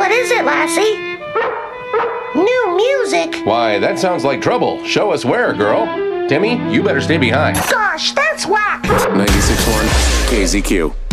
What is it, Lassie? New music? Why, that sounds like trouble. Show us where, girl. Timmy, you better stay behind. Gosh, that's whack! 96.1 KZQ.